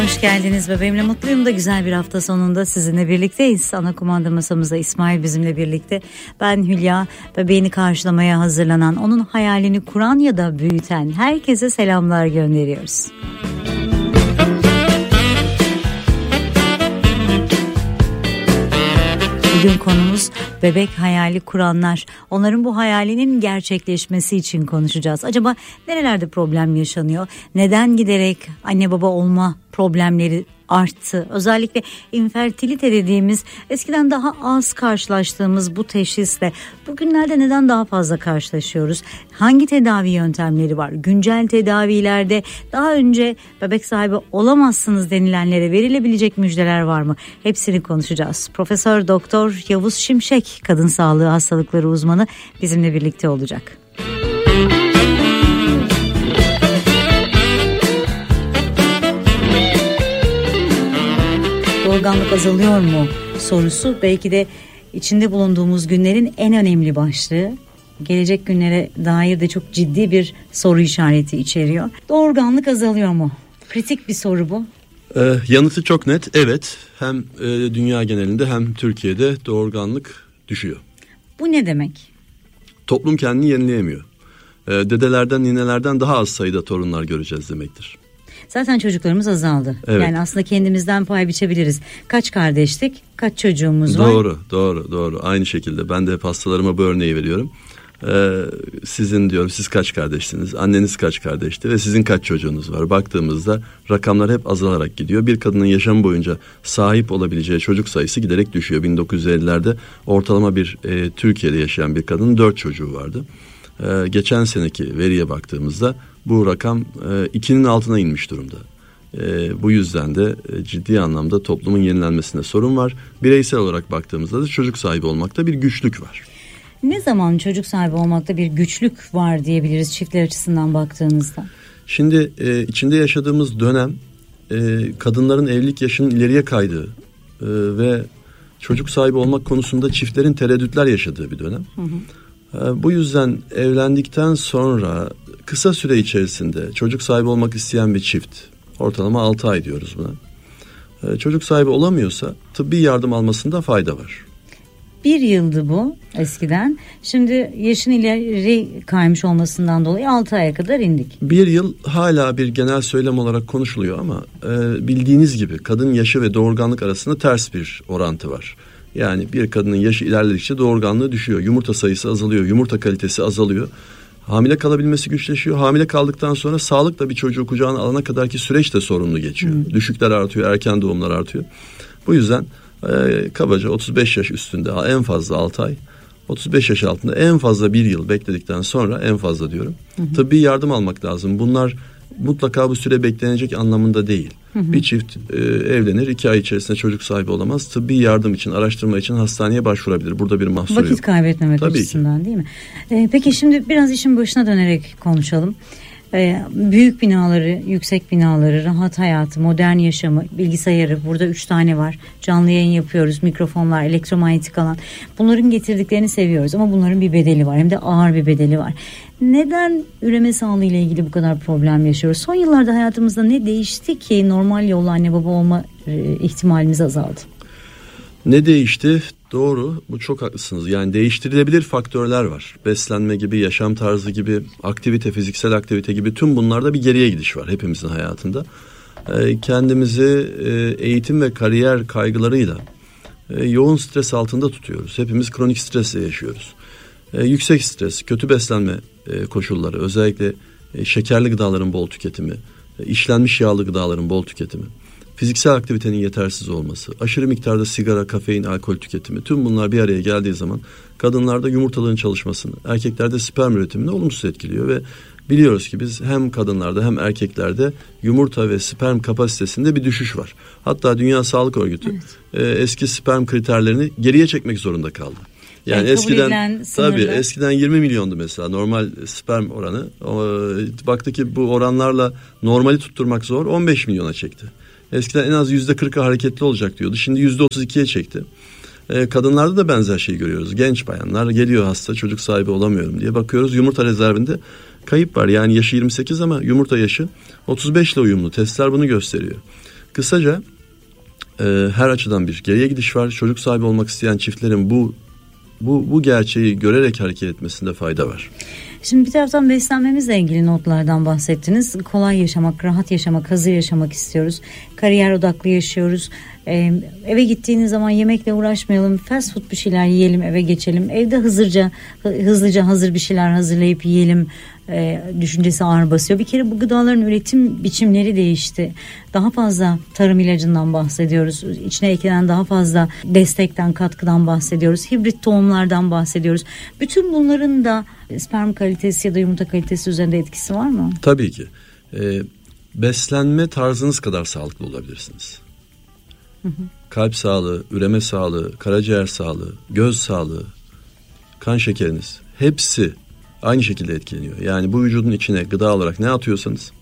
Hoş geldiniz Bebeğimle Mutluyum da güzel bir hafta sonunda sizinle birlikteyiz. Ana kumanda masamızda İsmail bizimle birlikte. Ben Hülya, bebeğini karşılamaya hazırlanan, onun hayalini kuran ya da büyüten herkese selamlar gönderiyoruz. Bugün konumuz bebek hayali kuranlar. Onların bu hayalinin gerçekleşmesi için konuşacağız. Acaba nerelerde problem yaşanıyor? Neden giderek anne baba olma problemleri arttı? Özellikle infertilite dediğimiz, eskiden daha az karşılaştığımız bu teşhisle bugünlerde neden daha fazla karşılaşıyoruz? Hangi tedavi yöntemleri var? Güncel tedavilerde daha önce bebek sahibi olamazsınız denilenlere verilebilecek müjdeler var mı? Hepsini konuşacağız. Profesör Doktor Yavuz Şimşek, kadın sağlığı hastalıkları uzmanı, bizimle birlikte olacak. Doğurganlık azalıyor mu sorusu belki de içinde bulunduğumuz günlerin en önemli başlığı. Gelecek günlere dair de çok ciddi bir soru işareti içeriyor. Doğurganlık azalıyor mu? Kritik bir soru bu. Yanıtı çok net, evet. Hem dünya genelinde hem Türkiye'de doğurganlık düşüyor. Bu ne demek? Toplum kendini yenileyemiyor. Dedelerden, ninelerden daha az sayıda torunlar göreceğiz demektir. Zaten çocuklarımız azaldı. Evet. Yani aslında kendimizden pay biçebiliriz. Kaç kardeştik, kaç çocuğumuz var? Doğru. Aynı şekilde ben de hep hastalarıma bu örneği veriyorum. Sizin diyorum, siz kaç kardeşsiniz? Anneniz kaç kardeşti ve sizin kaç çocuğunuz var? Baktığımızda rakamlar hep azalarak gidiyor. Bir kadının yaşam boyunca sahip olabileceği çocuk sayısı giderek düşüyor. 1950'lerde ortalama bir Türkiye'de yaşayan bir kadının 4 çocuğu vardı. Geçen seneki veriye baktığımızda bu rakam 2'nin altına inmiş durumda. Bu yüzden de ciddi anlamda toplumun yenilenmesinde sorun var. Bireysel olarak baktığımızda da çocuk sahibi olmakta bir güçlük var. Ne zaman çocuk sahibi olmakta bir güçlük var diyebiliriz çiftler açısından baktığınızda? Şimdi içinde yaşadığımız dönem kadınların evlilik yaşının ileriye kaydığı ve çocuk sahibi olmak konusunda çiftlerin tereddütler yaşadığı bir dönem. Hı hı. Bu yüzden evlendikten sonra kısa süre içerisinde çocuk sahibi olmak isteyen bir çift, ortalama 6 ay diyoruz buna, çocuk sahibi olamıyorsa tıbbi yardım almasında fayda var. 1 yıldı bu eskiden. Şimdi yaşın ileri kaymış olmasından dolayı 6 aya kadar indik. 1 yıl hala bir genel söylem olarak konuşuluyor ama bildiğiniz gibi kadın yaşı ve doğurganlık arasında ters bir orantı var. Yani bir kadının yaşı ilerledikçe doğurganlığı düşüyor. Yumurta sayısı azalıyor. Yumurta kalitesi azalıyor. Hamile kalabilmesi güçleşiyor. Hamile kaldıktan sonra sağlıkla bir çocuğu kucağına alana kadarki süreç de sorunlu geçiyor. Düşükler artıyor, erken doğumlar artıyor. Bu yüzden kabaca 35 yaş üstünde en fazla 6 ay, 35 yaş altında en fazla 1 yıl bekledikten sonra, en fazla diyorum, tıbbi yardım almak lazım. Bunlar mutlaka bu süre beklenecek anlamında değil. Bir çift evlenir, 2 ay içerisinde çocuk sahibi olamaz. Tıbbi yardım için, araştırma için hastaneye başvurabilir. Burada bir mahsur yok. Vakit kaybetmemek açısından değil mi? Peki şimdi biraz işin başına dönerek konuşalım. Büyük binaları, yüksek binaları, rahat hayatı, modern yaşamı, bilgisayarı, burada 3 tane var. Canlı yayın yapıyoruz, mikrofonlar, elektromanyetik alan. Bunların getirdiklerini seviyoruz ama bunların bir bedeli var, hem de ağır bir bedeli var. Neden üreme sağlığı ile ilgili bu kadar problem yaşıyoruz? Son yıllarda hayatımızda ne değişti ki normal yolla anne baba olma ihtimalimiz azaldı? Ne değişti? Doğru, bu çok haklısınız. Yani değiştirilebilir faktörler var. Beslenme gibi, yaşam tarzı gibi, aktivite, fiziksel aktivite gibi, tüm bunlarda bir geriye gidiş var hepimizin hayatında. Kendimizi eğitim ve kariyer kaygılarıyla yoğun stres altında tutuyoruz. Hepimiz kronik stresle yaşıyoruz. Yüksek stres, kötü beslenme koşulları, özellikle şekerli gıdaların bol tüketimi, işlenmiş yağlı gıdaların bol tüketimi, fiziksel aktivitenin yetersiz olması, aşırı miktarda sigara, kafein, alkol tüketimi, tüm bunlar bir araya geldiği zaman kadınlarda yumurtalığın çalışmasını, erkeklerde sperm üretimini olumsuz etkiliyor ve biliyoruz ki biz hem kadınlarda hem erkeklerde yumurta ve sperm kapasitesinde bir düşüş var. Hatta Dünya Sağlık Örgütü eski sperm kriterlerini geriye çekmek zorunda kaldı. Yani eskiden 20 milyondu mesela normal sperm oranı. Baktı ki bu oranlarla normali tutturmak zor, 15 milyona çekti. Eskiden en az %40'a hareketli olacak diyordu. Şimdi %32'ye çekti. Kadınlarda da benzer şeyi görüyoruz. Genç bayanlar geliyor hasta, çocuk sahibi olamıyorum diye. Bakıyoruz yumurta rezervinde kayıp var. Yani yaşı 28 ama yumurta yaşı 35 ile uyumlu. Testler bunu gösteriyor. Kısaca her açıdan bir geriye gidiş var. Çocuk sahibi olmak isteyen çiftlerin bu gerçeği görerek hareket etmesinde fayda var. Şimdi bir taraftan beslenmemizle ilgili notlardan bahsettiniz. Kolay yaşamak, rahat yaşamak, hazır yaşamak istiyoruz. Kariyer odaklı yaşıyoruz. Eve gittiğiniz zaman yemekle uğraşmayalım. Fast food bir şeyler yiyelim, eve geçelim. Evde hızlıca hazır bir şeyler hazırlayıp yiyelim düşüncesi ağır basıyor. Bir kere bu gıdaların üretim biçimleri değişti. Daha fazla tarım ilacından bahsediyoruz. İçine eklenen daha fazla destekten, katkıdan bahsediyoruz. Hibrit tohumlardan bahsediyoruz. Bütün bunların da sperm kalitesi ya da yumurta kalitesi üzerinde etkisi var mı? Tabii ki. Beslenme tarzınız kadar sağlıklı olabilirsiniz. Kalp sağlığı, üreme sağlığı, karaciğer sağlığı, göz sağlığı, kan şekeriniz hepsi aynı şekilde etkileniyor. Yani bu vücudun içine gıda olarak ne atıyorsanız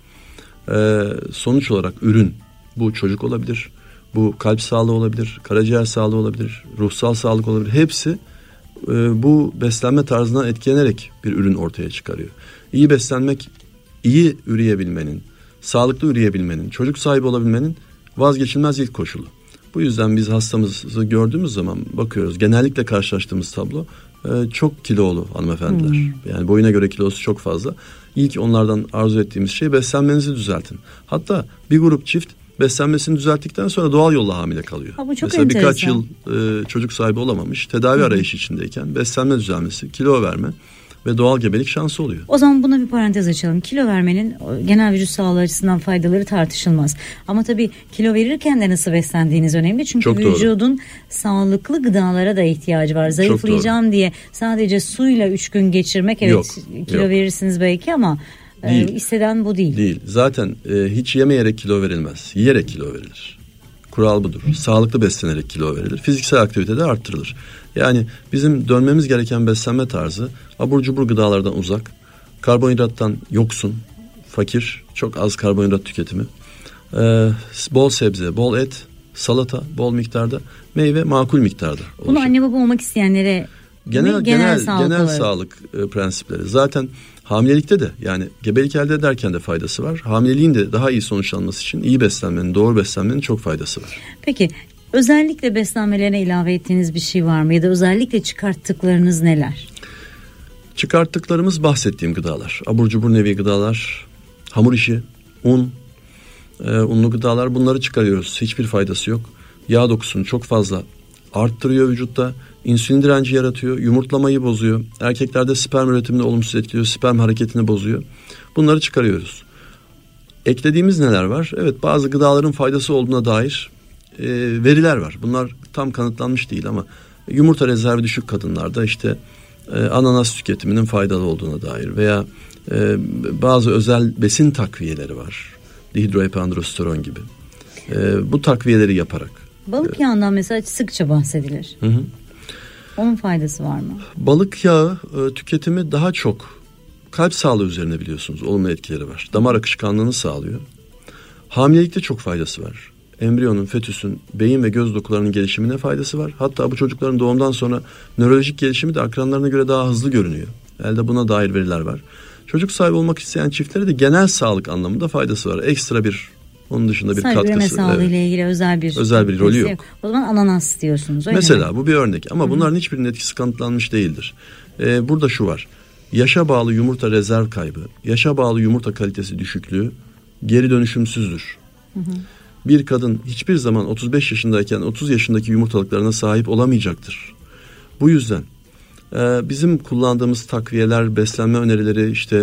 sonuç olarak ürün, bu çocuk olabilir, bu kalp sağlığı olabilir, karaciğer sağlığı olabilir, ruhsal sağlık olabilir. Hepsi bu beslenme tarzından etkilenerek bir ürün ortaya çıkarıyor. İyi beslenmek, iyi üreyebilmenin, sağlıklı üreyebilmenin, çocuk sahibi olabilmenin vazgeçilmez ilk koşulu. Bu yüzden biz hastamızı gördüğümüz zaman bakıyoruz. Genellikle karşılaştığımız tablo çok kilolu hanımefendiler. Yani boyuna göre kilosu çok fazla. İlk onlardan arzu ettiğimiz şey beslenmenizi düzeltin. Hatta bir grup çift beslenmesini düzelttikten sonra doğal yolla hamile kalıyor. Mesela enteresan. Birkaç yıl çocuk sahibi olamamış, tedavi arayışı içindeyken beslenme düzelmesi, kilo verme ve doğal gebelik şansı oluyor. O zaman buna bir parantez açalım. Kilo vermenin genel vücut sağlığı açısından faydaları tartışılmaz. Ama tabii kilo verirken de nasıl beslendiğiniz önemli. Çünkü çok vücudun doğru. Sağlıklı gıdalara da ihtiyacı var. Zayıflayacağım diye sadece suyla 3 gün geçirmek kilo verirsiniz belki ama istenen bu değil. Değil. Zaten hiç yemeyerek kilo verilmez. Yiyerek kilo verilir. Kural budur. Sağlıklı beslenerek kilo verilir. Fiziksel aktivite de arttırılır. Yani bizim dönmemiz gereken beslenme tarzı abur cubur gıdalardan uzak, karbonhidrattan yoksun, fakir, çok az karbonhidrat tüketimi, bol sebze, bol et, salata, bol miktarda, meyve makul miktarda olacak. Bunu anne baba olmak isteyenlere genel sağlık prensipleri. Zaten hamilelikte de, yani gebelik elde ederken de faydası var. Hamileliğin de daha iyi sonuçlanması için iyi beslenmenin, doğru beslenmenin çok faydası var. Peki özellikle beslenmelerine ilave ettiğiniz bir şey var mı? Ya da özellikle çıkarttıklarınız neler? Çıkarttıklarımız bahsettiğim gıdalar. Abur cubur nevi gıdalar, hamur işi, un, unlu gıdalar, bunları çıkarıyoruz. Hiçbir faydası yok. Yağ dokusunu çok fazla arttırıyor vücutta. İnsülin direnci yaratıyor. Yumurtlamayı bozuyor. Erkeklerde sperm üretimini olumsuz etkiliyor. Sperm hareketini bozuyor. Bunları çıkarıyoruz. Eklediğimiz neler var? Evet, bazı gıdaların faydası olduğuna dair veriler var. Bunlar tam kanıtlanmış değil ama yumurta rezervi düşük kadınlarda işte ananas tüketiminin faydalı olduğuna dair veya bazı özel besin takviyeleri var. Dihidroepiandrosteron gibi. Bu takviyeleri yaparak. Balık yağından mesela sıkça bahsedilir. Hı. Onun faydası var mı? Balık yağı tüketimi daha çok kalp sağlığı üzerine biliyorsunuz olumlu etkileri var. Damar akışkanlığını sağlıyor. Hamilelikte çok faydası var. Embriyonun, fetüsün, beyin ve göz dokularının gelişimine faydası var. Hatta bu çocukların doğumdan sonra nörolojik gelişimi de akranlarına göre daha hızlı görünüyor. Elde buna dair veriler var. Çocuk sahibi olmak isteyen çiftlere de genel sağlık anlamında faydası var. Ekstra bir, onun dışında bir katkısı. Sadece üreme sağlığı ile ilgili özel bir rolü yok. O zaman ananas diyorsunuz. Mesela bu bir örnek ama bunların hiçbirinin etkisi kanıtlanmış değildir. Burada şu var. Yaşa bağlı yumurta rezerv kaybı, yaşa bağlı yumurta kalitesi düşüklüğü geri dönüşümsüzdür. Bir kadın hiçbir zaman 35 yaşındayken 30 yaşındaki yumurtalıklarına sahip olamayacaktır. Bu yüzden bizim kullandığımız takviyeler, beslenme önerileri, işte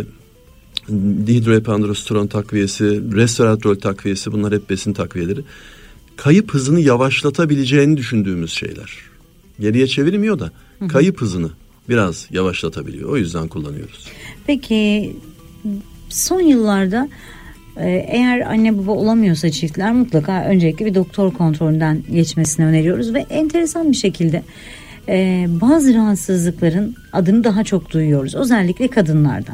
dihidroepiandrosteron takviyesi, resveratrol takviyesi, bunlar hep besin takviyeleri. Kayıp hızını yavaşlatabileceğini düşündüğümüz şeyler. Geriye çevirmiyor da kayıp hızını biraz yavaşlatabiliyor. O yüzden kullanıyoruz. Peki son yıllarda eğer anne baba olamıyorsa çiftler mutlaka öncelikle bir doktor kontrolünden geçmesini öneriyoruz ve enteresan bir şekilde bazı rahatsızlıkların adını daha çok duyuyoruz, özellikle kadınlarda.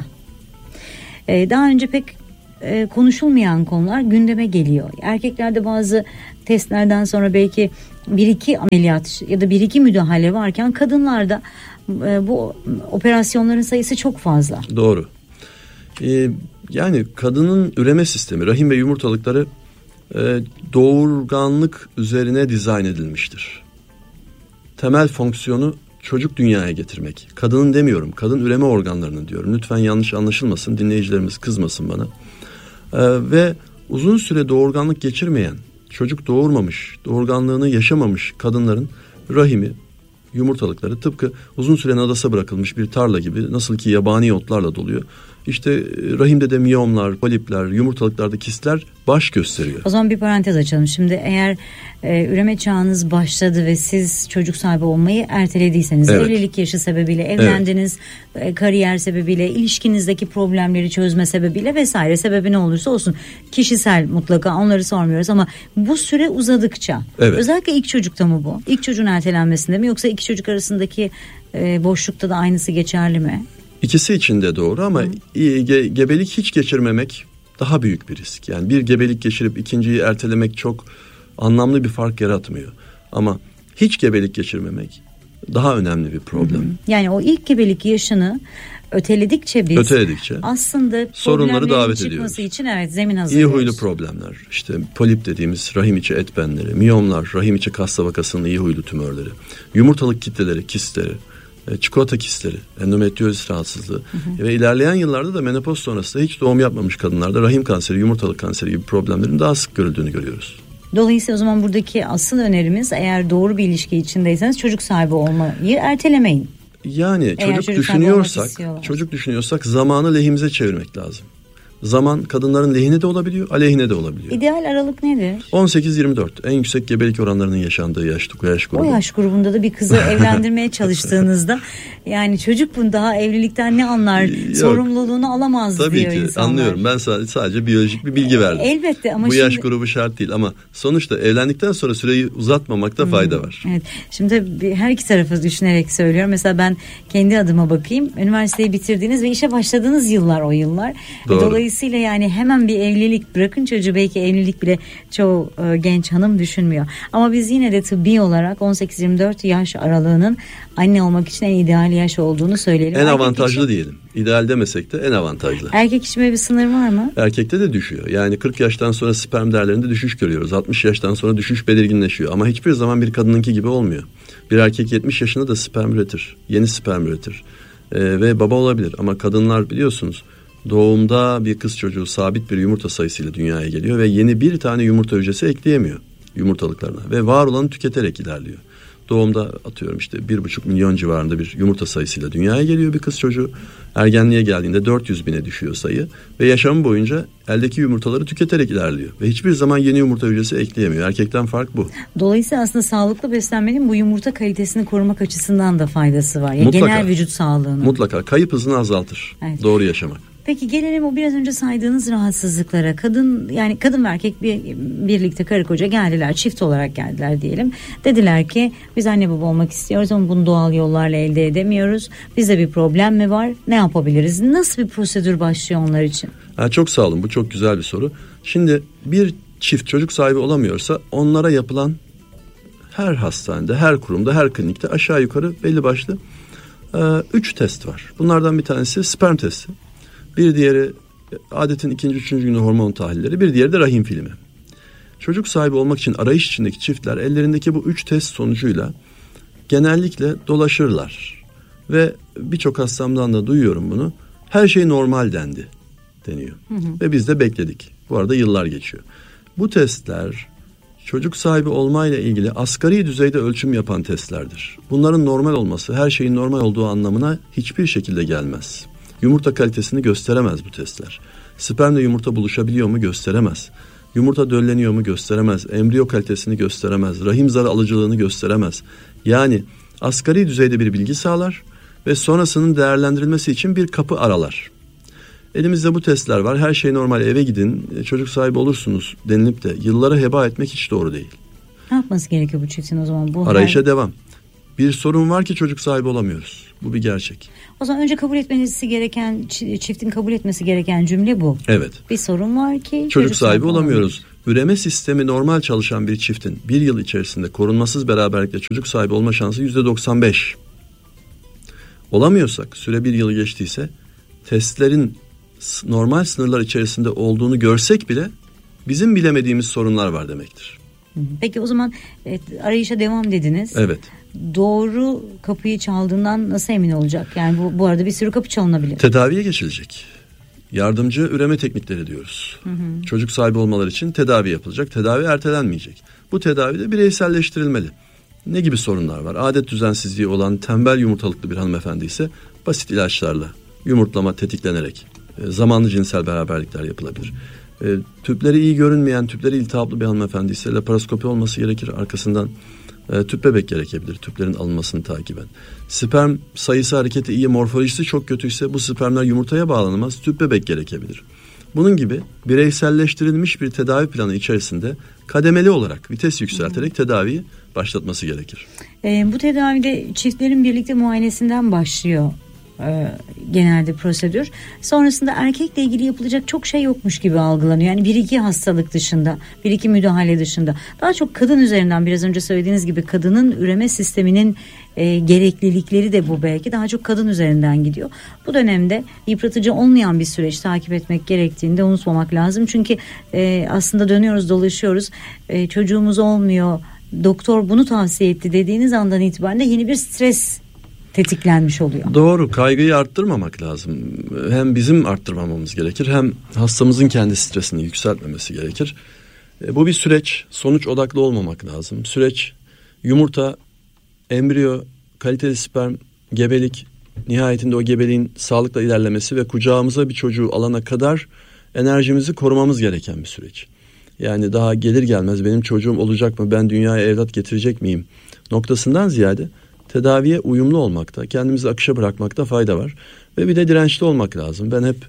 Daha önce pek konuşulmayan konular gündeme geliyor. Erkeklerde bazı testlerden sonra belki 1-2 ameliyat ya da 1-2 müdahale varken kadınlarda bu operasyonların sayısı çok fazla. Doğru. Yani kadının üreme sistemi, rahim ve yumurtalıkları doğurganlık üzerine dizayn edilmiştir. Temel fonksiyonu çocuk dünyaya getirmek. Kadının demiyorum, kadın üreme organlarını diyorum. Lütfen yanlış anlaşılmasın, dinleyicilerimiz kızmasın bana. Ve uzun süre doğurganlık geçirmeyen, çocuk doğurmamış, doğurganlığını yaşamamış kadınların rahimi, yumurtalıkları tıpkı uzun süre nadasa bırakılmış bir tarla gibi, nasıl ki yabani otlarla doluyor. İşte rahimde de miyomlar, polipler, yumurtalıklarda kistler baş gösteriyor. O zaman bir parantez açalım. Şimdi eğer üreme çağınız başladı ve siz çocuk sahibi olmayı ertelediyseniz, evet, evlilik yaşı sebebiyle evlendiniz, evet, kariyer sebebiyle, ilişkinizdeki problemleri çözme sebebiyle vesaire, sebebi ne olursa olsun, kişisel mutlaka, onları sormuyoruz ama bu süre uzadıkça, evet, özellikle ilk çocukta mı bu? İlk çocuğun ertelenmesinde mi, yoksa iki çocuk arasındaki boşlukta da aynısı geçerli mi? İkisi için de doğru ama gebelik hiç geçirmemek daha büyük bir risk. Yani bir gebelik geçirip ikinciyi ertelemek çok anlamlı bir fark yaratmıyor. Ama hiç gebelik geçirmemek daha önemli bir problem. Yani o ilk gebelik yaşını öteledikçe biz aslında sorunları davet ediyoruz. Çıkması için zemin hazırlıyoruz. İyi huylu problemler, işte polip dediğimiz rahim içi et benleri, miyomlar, rahim içi kas tabakasının iyi huylu tümörleri, yumurtalık kitleleri, kistleri, çikolata kistleri, endometriyozis rahatsızlığı ve ilerleyen yıllarda da menopoz sonrası hiç doğum yapmamış kadınlarda rahim kanseri, yumurtalık kanseri gibi problemlerin daha sık görüldüğünü görüyoruz. Dolayısıyla o zaman buradaki asıl önerimiz, eğer doğru bir ilişki içindeyseniz çocuk sahibi olmayı ertelemeyin. Yani çocuk düşünüyorsak zamanı lehimize çevirmek lazım. Zaman kadınların lehine de olabiliyor, aleyhine de olabiliyor. İdeal aralık nedir? 18-24 en yüksek gebelik oranlarının yaşandığı yaş grubu. O yaş grubunda da bir kızı evlendirmeye çalıştığınızda yani çocuk bunu daha evlilikten ne anlar, sorumluluğunu alamaz tabii diyor ki, insanlar. Anlıyorum, ben sadece biyolojik bir bilgi verdim. Elbette ama bu yaş grubu şart değil ama sonuçta evlendikten sonra süreyi uzatmamakta fayda var. Evet. Şimdi her iki tarafı düşünerek söylüyorum. Mesela ben kendi adıma bakayım. Üniversiteyi bitirdiğiniz ve işe başladığınız yıllar o yıllar. Dolayısıyla yani hemen bir evlilik, bırakın çocuğu, belki evlilik bile çoğu genç hanım düşünmüyor. Ama biz yine de tıbbi olarak 18-24 yaş aralığının anne olmak için en ideal yaş olduğunu söyleyelim. En avantajlı diyelim. İdeal demesek de en avantajlı. Erkek için bir sınır var mı? Erkekte de düşüyor. Yani 40 yaştan sonra sperm değerlerinde düşüş görüyoruz. 60 yaştan sonra düşüş belirginleşiyor. Ama hiçbir zaman bir kadınınki gibi olmuyor. Bir erkek 70 yaşında da sperm üretir. Yeni sperm üretir. Ve baba olabilir. Ama kadınlar biliyorsunuz, doğumda bir kız çocuğu sabit bir yumurta sayısıyla dünyaya geliyor ve yeni bir tane yumurta hücresi ekleyemiyor yumurtalıklarına ve var olanı tüketerek ilerliyor. Doğumda atıyorum işte 1,5 milyon civarında bir yumurta sayısıyla dünyaya geliyor bir kız çocuğu. Ergenliğe geldiğinde 400 bine düşüyor sayı ve yaşamı boyunca eldeki yumurtaları tüketerek ilerliyor. Ve hiçbir zaman yeni yumurta hücresi ekleyemiyor. Erkekten fark bu. Dolayısıyla aslında sağlıklı beslenmenin bu yumurta kalitesini korumak açısından da faydası var. Yani genel vücut sağlığını. Mutlaka. Kayıp hızını azaltır. Evet. Doğru yaşamak. Peki gelelim o biraz önce saydığınız rahatsızlıklara. Kadın ve erkek birlikte karı koca geldiler, çift olarak geldiler diyelim. Dediler ki biz anne baba olmak istiyoruz ama bunu doğal yollarla elde edemiyoruz. Bizde bir problem mi var? Ne yapabiliriz? Nasıl bir prosedür başlıyor onlar için? Çok sağ olun, bu çok güzel bir soru. Şimdi bir çift çocuk sahibi olamıyorsa onlara yapılan her hastanede, her kurumda, her klinikte aşağı yukarı belli başlı 3 test var. Bunlardan bir tanesi sperm testi. Bir diğeri adetin 2. 3. günü hormon tahlilleri, bir diğeri de rahim filmi. Çocuk sahibi olmak için arayış içindeki çiftler ellerindeki bu 3 test sonucuyla genellikle dolaşırlar. Ve birçok hastamdan da duyuyorum bunu. Her şey normal deniyor. Ve biz de bekledik. Bu arada yıllar geçiyor. Bu testler çocuk sahibi olmayla ilgili asgari düzeyde ölçüm yapan testlerdir. Bunların normal olması her şeyin normal olduğu anlamına hiçbir şekilde gelmez. Yumurta kalitesini gösteremez bu testler. Spermle yumurta buluşabiliyor mu? Gösteremez. Yumurta dölleniyor mu? Gösteremez. Embriyo kalitesini gösteremez. Rahim zarı alıcılığını gösteremez. Yani asgari düzeyde bir bilgi sağlar ve sonrasının değerlendirilmesi için bir kapı aralar. Elimizde bu testler var. Her şey normal, eve gidin, çocuk sahibi olursunuz denilip de yıllara heba etmek hiç doğru değil. Ne yapması gerekiyor bu çiftin o zaman? Arayışa devam. Bir sorun var ki çocuk sahibi olamıyoruz. Bu bir gerçek. O zaman önce çiftin kabul etmesi gereken cümle bu. Evet. Bir sorun var ki çocuk sahibi olamıyoruz. Üreme sistemi normal çalışan bir çiftin bir yıl içerisinde korunmasız beraberlikle çocuk sahibi olma şansı %95. Olamıyorsak, süre bir yılı geçtiyse, testlerin normal sınırlar içerisinde olduğunu görsek bile bizim bilemediğimiz sorunlar var demektir. Peki o zaman arayışa devam dediniz. Evet. Doğru kapıyı çaldığından nasıl emin olacak? Yani bu arada bir sürü kapı çalınabilir. Tedaviye geçilecek. Yardımcı üreme teknikleri diyoruz. Çocuk sahibi olmaları için tedavi yapılacak. Tedavi ertelenmeyecek. Bu tedavi de bireyselleştirilmeli. Ne gibi sorunlar var? Adet düzensizliği olan tembel yumurtalıklı bir hanımefendi ise basit ilaçlarla yumurtlama tetiklenerek zamanlı cinsel beraberlikler yapılabilir. Tüpleri iyi görünmeyen, tüpleri iltihaplı bir hanımefendi ise laparoskopi olması gerekir. Arkasından tüp bebek gerekebilir. Tüplerin alınmasını takiben. Sperm sayısı, hareketi iyi, morfolojisi çok kötüyse bu spermler yumurtaya bağlanamaz. Tüp bebek gerekebilir. Bunun gibi bireyselleştirilmiş bir tedavi planı içerisinde kademeli olarak vites yükselterek tedaviyi başlatması gerekir. Bu tedavide çiftlerin birlikte muayenesinden başlıyor genelde prosedür. Sonrasında erkekle ilgili yapılacak çok şey yokmuş gibi algılanıyor. Yani bir iki hastalık dışında, bir iki müdahale dışında. Daha çok kadın üzerinden, biraz önce söylediğiniz gibi kadının üreme sisteminin gereklilikleri de bu belki. Daha çok kadın üzerinden gidiyor. Bu dönemde yıpratıcı olmayan bir süreç takip etmek gerektiğini de unutmamak lazım. Çünkü aslında dönüyoruz dolaşıyoruz. Çocuğumuz olmuyor, doktor bunu tavsiye etti dediğiniz andan itibaren de yeni bir stres tetiklenmiş oluyor. Doğru, kaygıyı arttırmamak lazım. Hem bizim arttırmamamız gerekir, hem hastamızın kendi stresini yükseltmemesi gerekir. Bu bir süreç, sonuç odaklı olmamak lazım. Süreç yumurta, embriyo, kaliteli sperm, gebelik, nihayetinde o gebeliğin sağlıkla ilerlemesi ve kucağımıza bir çocuğu alana kadar enerjimizi korumamız gereken bir süreç. Yani daha gelir gelmez benim çocuğum olacak mı, ben dünyaya evlat getirecek miyim noktasından ziyade tedaviye uyumlu olmakta, kendimizi akışa bırakmakta fayda var. Ve bir de dirençli olmak lazım. Ben hep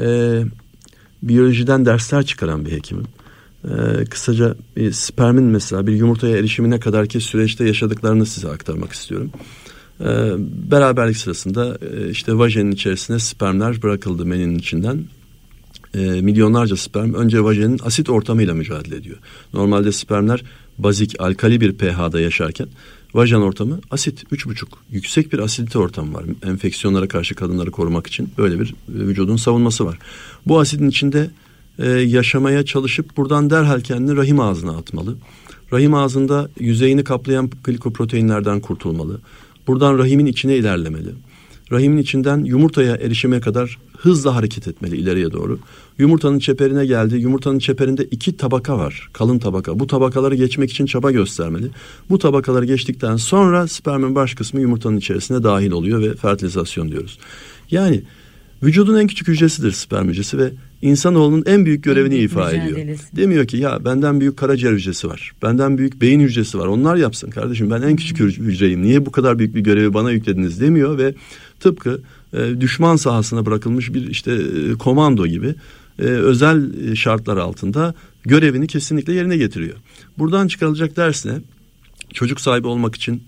biyolojiden dersler çıkaran bir hekimim. Kısaca bir spermin mesela bir yumurtaya erişimine kadarki süreçte yaşadıklarını size aktarmak istiyorum. Beraberlik sırasında işte vajenin içerisine spermler bırakıldı meninin içinden. Milyonlarca sperm önce vajenin asit ortamıyla mücadele ediyor. Normalde spermler bazik, alkali bir pH'da yaşarken vajen ortamı asit, 3,5. Yüksek bir asidite ortamı var. Enfeksiyonlara karşı kadınları korumak için böyle bir vücudun savunması var. Bu asidin içinde yaşamaya çalışıp buradan derhal kendini rahim ağzına atmalı. Rahim ağzında yüzeyini kaplayan glikoproteinlerden kurtulmalı. Buradan rahimin içine ilerlemeli. Rahimin içinden yumurtaya erişime kadar hızla hareket etmeli ileriye doğru. Yumurtanın çeperine geldi. Yumurtanın çeperinde 2 tabaka var. Kalın tabaka. Bu tabakaları geçmek için çaba göstermeli. Bu tabakaları geçtikten sonra spermin baş kısmı yumurtanın içerisine dahil oluyor ve fertilizasyon diyoruz. Yani vücudun en küçük hücresidir sperm hücresi ve insanoğlunun en büyük görevini ifa ediyor. Demiyor ki ya benden büyük karaciğer hücresi var. Benden büyük beyin hücresi var. Onlar yapsın kardeşim, ben en küçük hücreyim. Niye bu kadar büyük bir görevi bana yüklediniz demiyor ve tıpkı düşman sahasına bırakılmış bir işte komando gibi özel şartlar altında görevini kesinlikle yerine getiriyor. Buradan çıkarılacak ders ne? Çocuk sahibi olmak için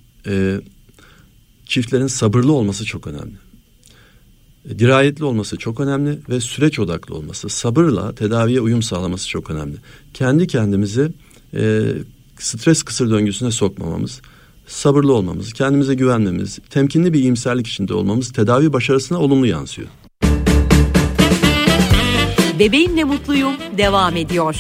çiftlerin sabırlı olması çok önemli. Dirayetli olması çok önemli ve süreç odaklı olması, sabırla tedaviye uyum sağlaması çok önemli. Kendi kendimizi stres kısır döngüsüne sokmamamız, sabırlı olmamız, kendimize güvenmemiz, temkinli bir iyimserlik içinde olmamız tedavi başarısına olumlu yansıyor. Bebeğimle mutluyum devam ediyor.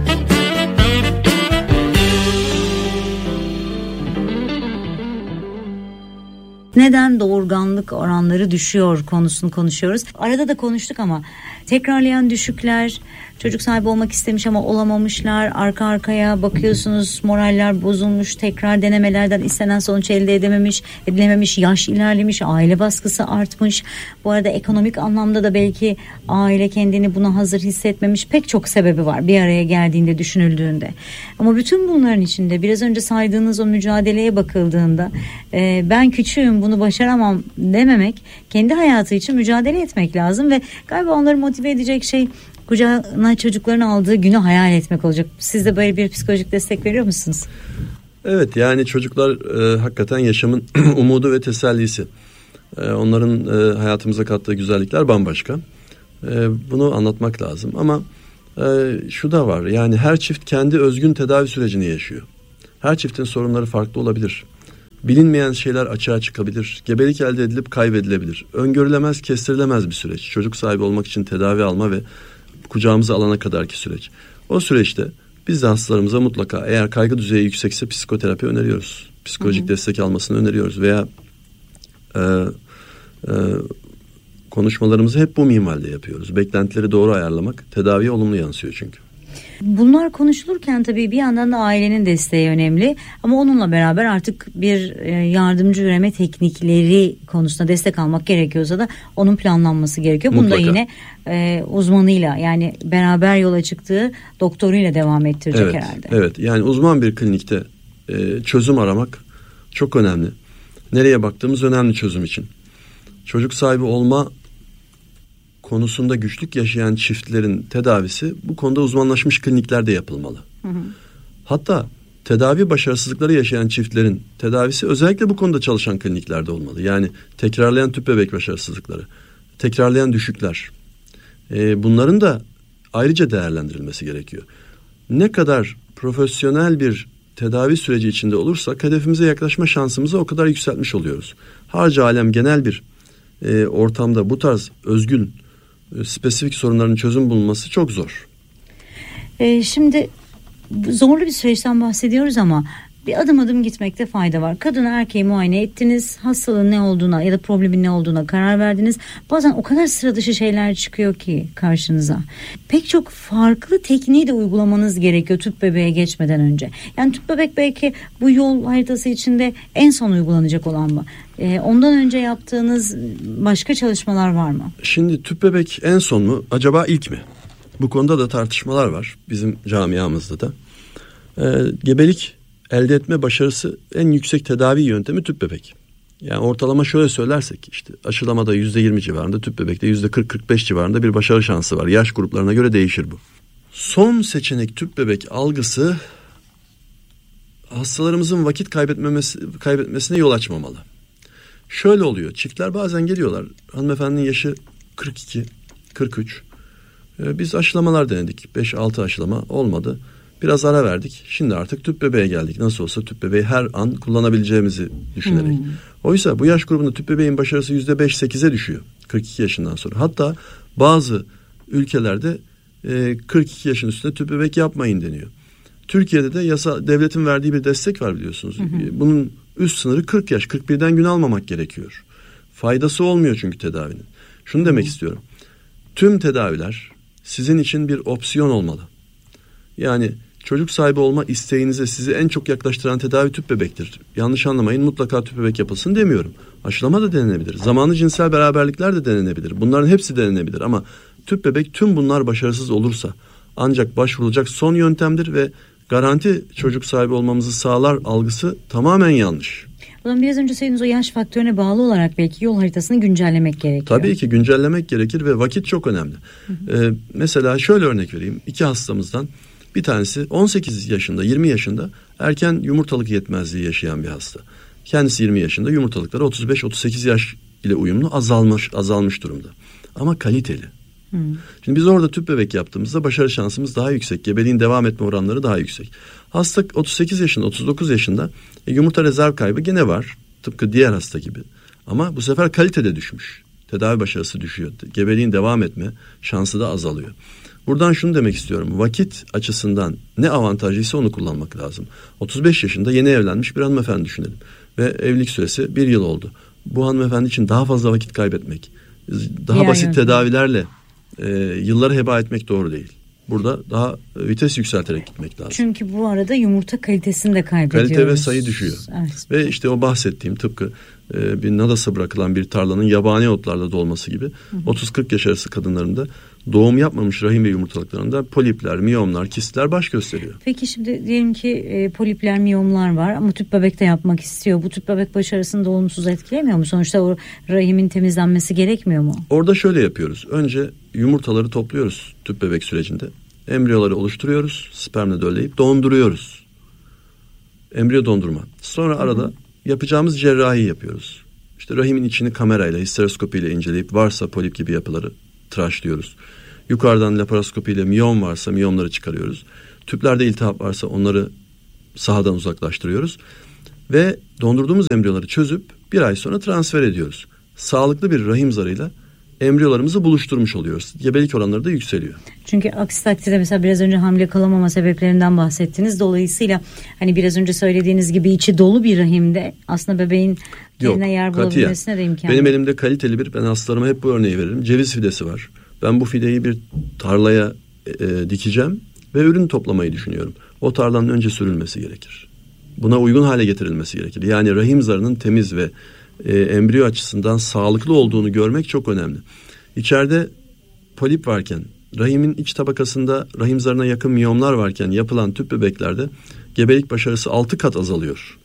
Neden doğurganlık oranları düşüyor konusunu konuşuyoruz. Arada da konuştuk ama tekrarlayan düşükler, çocuk sahibi olmak istemiş ama olamamışlar, arka arkaya bakıyorsunuz moraller bozulmuş, tekrar denemelerden istenen sonuç elde edilememiş, yaş ilerlemiş, aile baskısı artmış. Bu arada ekonomik anlamda da belki aile kendini buna hazır hissetmemiş, pek çok sebebi var bir araya geldiğinde, düşünüldüğünde. Ama bütün bunların içinde biraz önce saydığınız o mücadeleye bakıldığında ben küçüğüm, bunu başaramam dememek, kendi hayatı için mücadele etmek lazım ve galiba onları motive edecek şey kucağına çocuklarını aldığı günü hayal etmek olacak. Siz de böyle bir psikolojik destek veriyor musunuz? Evet, yani çocuklar hakikaten yaşamın umudu ve tesellisi. Onların hayatımıza kattığı güzellikler bambaşka. Bunu anlatmak lazım ama şu da var, yani her çift kendi özgün tedavi sürecini yaşıyor. Her çiftin sorunları farklı olabilir. Bilinmeyen şeyler açığa çıkabilir. Gebelik elde edilip kaybedilebilir. Öngörülemez, kestirilemez bir süreç. Çocuk sahibi olmak için tedavi alma ve kucağımıza alana kadarki süreç. O süreçte biz de hastalarımıza mutlaka eğer kaygı düzeyi yüksekse psikoterapi öneriyoruz. Psikolojik destek almasını öneriyoruz veya konuşmalarımızı hep bu minvalde yapıyoruz. Beklentileri doğru ayarlamak tedaviye olumlu yansıyor çünkü. Bunlar konuşulurken tabii bir yandan da ailenin desteği önemli ama onunla beraber artık bir yardımcı üreme teknikleri konusunda destek almak gerekiyorsa da onun planlanması gerekiyor. Bunda yine uzmanıyla yani beraber yola çıktığı doktoruyla devam ettirecek herhalde. Evet, yani uzman bir klinikte çözüm aramak çok önemli. Nereye baktığımız önemli çözüm için. Çocuk sahibi olma konusunda güçlük yaşayan çiftlerin tedavisi bu konuda uzmanlaşmış kliniklerde yapılmalı. Hatta tedavi başarısızlıkları yaşayan çiftlerin tedavisi özellikle bu konuda çalışan kliniklerde olmalı. Yani tekrarlayan tüp bebek başarısızlıkları, tekrarlayan düşükler, bunların da ayrıca değerlendirilmesi gerekiyor. Ne kadar profesyonel bir tedavi süreci içinde olursak hedefimize yaklaşma şansımızı o kadar yükseltmiş oluyoruz. Harca alem genel bir ortamda bu tarz özgün, spesifik sorunların çözüm bulunması çok zor. Şimdi zorlu bir süreçten bahsediyoruz ama bir adım adım gitmekte fayda var. Kadını erkeği muayene ettiniz, hastalığın ne olduğuna ya da problemin ne olduğuna karar verdiniz. Bazen o kadar sıra dışı şeyler çıkıyor ki karşınıza. Pek çok farklı tekniği de uygulamanız gerekiyor tüp bebeğe geçmeden önce. Yani tüp bebek belki bu yol haritası içinde en son uygulanacak olan mı? Ondan önce yaptığınız başka çalışmalar var mı? Şimdi tüp bebek en son mu? Acaba ilk mi? Bu konuda da tartışmalar var bizim camiamızda da. Gebelik elde etme başarısı en yüksek tedavi yöntemi tüp bebek. Yani ortalama şöyle söylersek işte aşılamada %20 civarında, tüp bebekte %40-45 civarında bir başarı şansı var. Yaş gruplarına göre değişir bu. Son seçenek tüp bebek algısı hastalarımızın vakit kaybetmesine yol açmamalı. Şöyle oluyor, çiftler bazen geliyorlar, hanımefendinin yaşı 42, 43. Biz aşılamalar denedik, 5-6 aşılama olmadı. Biraz ara verdik. Şimdi artık tüp bebeğe geldik. Nasıl olsa tüp bebeği her an kullanabileceğimizi düşünerek. Oysa bu yaş grubunda tüp bebeğin başarısı %5-8'e düşüyor 42 yaşından sonra. Hatta bazı ülkelerde 42 yaşın üstünde tüp bebek yapmayın deniyor. Türkiye'de de devletin verdiği bir destek var biliyorsunuz. Bunun üst sınırı 40 yaş. 41'den gün almamak gerekiyor. Faydası olmuyor çünkü tedavinin. Şunu demek istiyorum. Tüm tedaviler sizin için bir opsiyon olmalı. Yani çocuk sahibi olma isteğinize sizi en çok yaklaştıran tedavi tüp bebektir. Yanlış anlamayın, mutlaka tüp bebek yapılsın demiyorum. Aşılama da denenebilir. Zamanlı cinsel beraberlikler de denenebilir. Bunların hepsi denenebilir ama tüp bebek tüm bunlar başarısız olursa ancak başvurulacak son yöntemdir ve garanti çocuk sahibi olmamızı sağlar algısı tamamen yanlış. Bunun biraz önce söylediğiniz o yaş faktörüne bağlı olarak belki yol haritasını güncellemek gerekiyor. Tabii ki güncellemek gerekir ve vakit çok önemli. Mesela şöyle örnek vereyim. 2 hastamızdan bir tanesi 18 yaşında, 20 yaşında erken yumurtalık yetmezliği yaşayan bir hasta. Kendisi 20 yaşında, yumurtalıkları 35-38 yaş ile uyumlu azalmış durumda. Ama kaliteli. Şimdi biz orada tüp bebek yaptığımızda başarı şansımız daha yüksek. Gebeliğin devam etme oranları daha yüksek. Hasta 38 yaşında, 39 yaşında yumurta rezerv kaybı gene var. Tıpkı diğer hasta gibi. Ama bu sefer kalitede düşmüş. Tedavi başarısı düşüyor. Gebeliğin devam etme şansı da azalıyor. Buradan şunu demek istiyorum. Vakit açısından ne avantajlıysa onu kullanmak lazım. 35 yaşında yeni evlenmiş bir hanımefendi düşünelim. Ve evlilik süresi 1 yıl oldu. Bu hanımefendi için daha fazla vakit kaybetmek, daha basit tedavilerle yılları heba etmek doğru değil. Burada daha vites yükselterek gitmek lazım. Çünkü bu arada yumurta kalitesini de kaybediyoruz. Kalite ve sayı düşüyor. Evet. Ve işte o bahsettiğim tıpkı bir nadasa bırakılan bir tarlanın yabani otlarla dolması gibi 30-40 yaş arası kadınlarında doğum yapmamış rahim ve yumurtalıklarında polipler, miyomlar, kistler baş gösteriyor. Peki şimdi diyelim ki polipler, miyomlar var ama tüp bebek de yapmak istiyor. Bu tüp bebek başarısını da olumsuz etkilemiyor mu? Sonuçta o rahimin temizlenmesi gerekmiyor mu? Orada şöyle yapıyoruz. Önce yumurtaları topluyoruz tüp bebek sürecinde. Embriyoları oluşturuyoruz. Spermle dölleyip donduruyoruz. Embriyo dondurma. Sonra arada yapacağımız cerrahi yapıyoruz. İşte rahimin içini kamerayla, histeroskopiyle inceleyip varsa polip gibi yapıları tıraşlıyoruz. Yukarıdan laparoskopiyle miyom varsa miyomları çıkarıyoruz. Tüplerde iltihap varsa onları sahadan uzaklaştırıyoruz. Ve dondurduğumuz embriyoları çözüp 1 ay sonra transfer ediyoruz. Sağlıklı bir rahim zarıyla embriyolarımızı buluşturmuş oluyoruz. Gebelik oranları da yükseliyor. Çünkü aksi takdirde mesela biraz önce hamile kalamama sebeplerinden bahsettiniz. Dolayısıyla hani biraz önce söylediğiniz gibi içi dolu bir rahimde aslında bebeğin kendine yer bulabilmesine de imkan. Benim elimde kaliteli ben hastalarıma hep bu örneği veririm. Ceviz fidesi var. Ben bu fideyi bir tarlaya dikeceğim ve ürün toplamayı düşünüyorum. O tarlanın önce sürülmesi gerekir. Buna uygun hale getirilmesi gerekir. Yani rahim zarının temiz ve embriyo açısından sağlıklı olduğunu görmek çok önemli. İçeride polip varken, rahimin iç tabakasında rahim zarına yakın miyomlar varken yapılan tüp bebeklerde gebelik başarısı 6 kat azalıyor.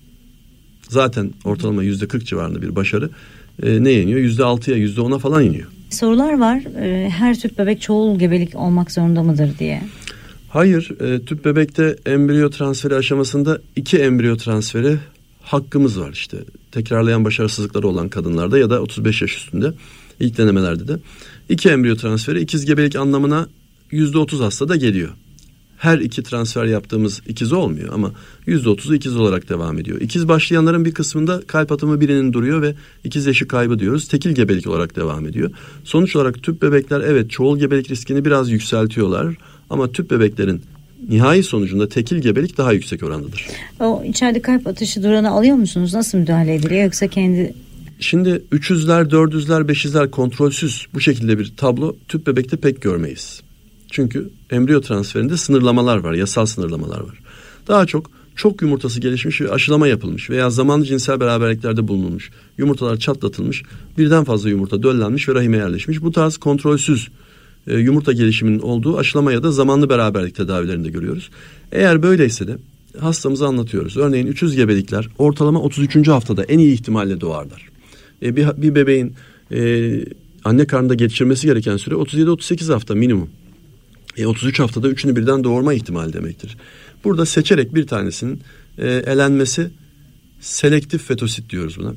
Zaten ortalama %40 civarında bir başarı ne iniyor? %6'ya %10'a falan iniyor. Sorular var. Her tüp bebek çoğul gebelik olmak zorunda mıdır diye. Hayır. Tüp bebekte embriyo transferi aşamasında 2 embriyo transferi hakkımız var işte. Tekrarlayan başarısızlıkları olan kadınlarda ya da 35 yaş üstünde ilk denemelerde de 2 embriyo transferi ikiz gebelik anlamına %30 hastada geliyor. Her 2 transfer yaptığımız ikiz olmuyor ama %30'u ikiz olarak devam ediyor. İkiz başlayanların bir kısmında kalp atımı birinin duruyor ve ikiz eşi kaybı diyoruz. Tekil gebelik olarak devam ediyor. Sonuç olarak tüp bebekler evet çoğul gebelik riskini biraz yükseltiyorlar ama tüp bebeklerin nihai sonucunda tekil gebelik daha yüksek orandadır. O içeride kalp atışı duranı alıyor musunuz? Nasıl müdahale ediliyor yoksa kendi... Şimdi 300'ler, 400'ler, 500'ler kontrolsüz bu şekilde bir tablo tüp bebekte pek görmeyiz. Çünkü embriyo transferinde sınırlamalar var, yasal sınırlamalar var. Daha çok yumurtası gelişmiş ve aşılama yapılmış veya zamanlı cinsel beraberliklerde bulunulmuş. Yumurtalar çatlatılmış, birden fazla yumurta döllenmiş ve rahime yerleşmiş. Bu tarz kontrolsüz yumurta gelişiminin olduğu aşılama ya da zamanlı beraberlik tedavilerinde görüyoruz. Eğer böyleyse de hastamıza anlatıyoruz. Örneğin 300 gebelikler ortalama 33. haftada en iyi ihtimalle doğarlar. Bir bebeğin anne karnında geçirmesi gereken süre 37-38 hafta minimum. 33 haftada üçünü birden doğurma ihtimali demektir. Burada seçerek bir tanesinin elenmesi, selektif fetosit diyoruz buna.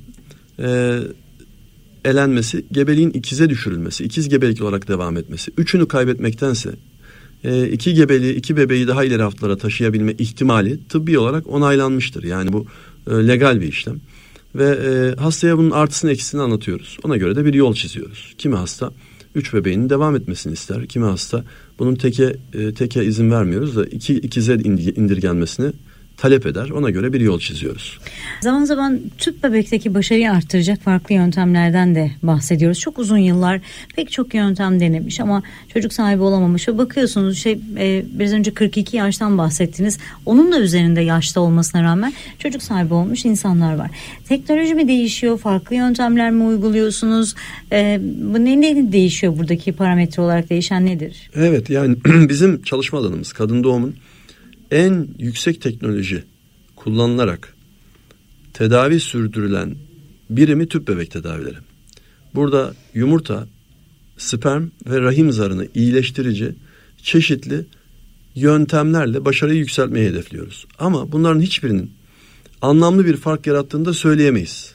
Elenmesi, gebeliğin ikize düşürülmesi, ikiz gebelik olarak devam etmesi. Üçünü kaybetmektense iki bebeği daha ileri haftalara taşıyabilme ihtimali tıbbi olarak onaylanmıştır. Yani bu legal bir işlem. Ve hastaya bunun artısını eksisini anlatıyoruz. Ona göre de bir yol çiziyoruz. Kimi hasta 3 bebeğinin devam etmesini ister. Kimi hasta bunun teke izin vermiyoruz da ikize indirgenmesini talep eder. Ona göre bir yol çiziyoruz. Zaman zaman tüp bebekteki başarıyı arttıracak farklı yöntemlerden de bahsediyoruz. Çok uzun yıllar pek çok yöntem denemiş ama çocuk sahibi olamamış ve bakıyorsunuz biraz önce 42 yaştan bahsettiniz. Onun da üzerinde yaşta olmasına rağmen çocuk sahibi olmuş insanlar var. Teknoloji mi değişiyor? Farklı yöntemler mi uyguluyorsunuz? Ne değişiyor buradaki parametre olarak değişen nedir? Evet yani bizim çalışma alanımız kadın doğumun en yüksek teknoloji kullanılarak tedavi sürdürülen birimi tüp bebek tedavileri. Burada yumurta, sperm ve rahim zarını iyileştirici çeşitli yöntemlerle başarıyı yükseltmeyi hedefliyoruz. Ama bunların hiçbirinin anlamlı bir fark yarattığını da söyleyemeyiz.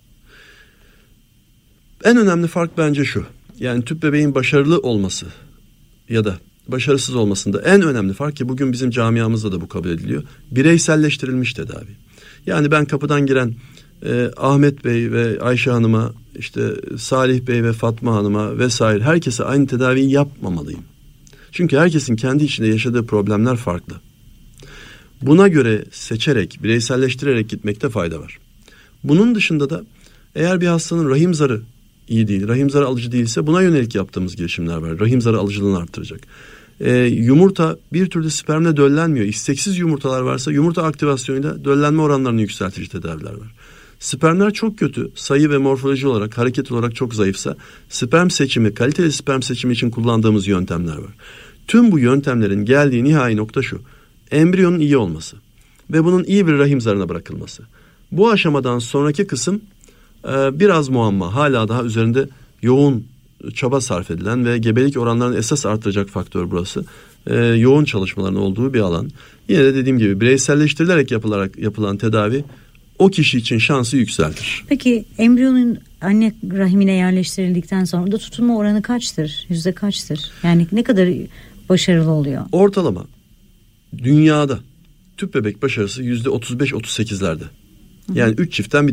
En önemli fark bence şu. Yani tüp bebeğin başarılı olması ya da başarısız olmasında en önemli fark ki bugün bizim camiamızda da bu kabul ediliyor. Bireyselleştirilmiş tedavi. Yani ben kapıdan giren Ahmet Bey ve Ayşe Hanım'a, işte Salih Bey ve Fatma Hanım'a vesaire herkese aynı tedaviyi yapmamalıyım. Çünkü herkesin kendi içinde yaşadığı problemler farklı. Buna göre seçerek, bireyselleştirerek gitmekte fayda var. Bunun dışında da eğer bir hastanın rahim zarı iyi değil, rahim zarı alıcı değilse buna yönelik yaptığımız girişimler var. Rahim zarı alıcılığını arttıracak. Yumurta bir türlü spermle döllenmiyor. İsteksiz yumurtalar varsa yumurta aktivasyonuyla döllenme oranlarını yükseltici tedaviler var. Spermler çok kötü, sayı ve morfoloji olarak, hareket olarak çok zayıfsa sperm seçimi, kaliteli sperm seçimi için kullandığımız yöntemler var. Tüm bu yöntemlerin geldiği nihai nokta şu: embriyonun iyi olması ve bunun iyi bir rahim zarına bırakılması. Bu aşamadan sonraki kısım biraz muamma, hala daha üzerinde yoğun çaba sarf edilen ve gebelik oranlarını esas artıracak faktör burası. Yoğun çalışmaların olduğu bir alan. Yine de dediğim gibi bireyselleştirilerek yapılan tedavi o kişi için şansı yükseltir. Peki embriyonun anne rahimine yerleştirildikten sonra da tutunma oranı kaçtır? Yüzde kaçtır? Yani ne kadar başarılı oluyor? Ortalama dünyada tüp bebek başarısı %35-38'lerde. Yani 3 çiftten bir